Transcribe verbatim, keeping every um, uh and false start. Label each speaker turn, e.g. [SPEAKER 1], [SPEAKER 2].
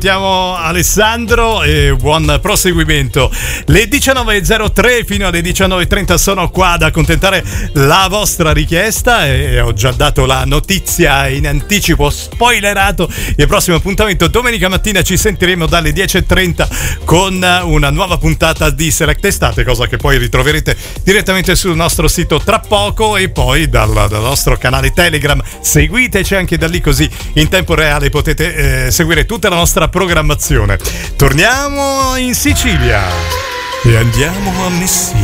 [SPEAKER 1] Siamo Alessandro e buon proseguimento. Le diciannove e zero tre fino alle diciannove e trenta sono qua ad accontentare la vostra richiesta e ho già dato la notizia in anticipo, spoilerato il prossimo appuntamento. Domenica mattina ci sentiremo dalle dieci e trenta con una nuova puntata di Select Estate, cosa che poi ritroverete direttamente sul nostro sito tra poco e poi dal, dal nostro canale Telegram. Seguiteci anche da lì, così in tempo reale potete eh, seguire tutta la nostra programmazione. Torniamo in Sicilia e andiamo a Messina.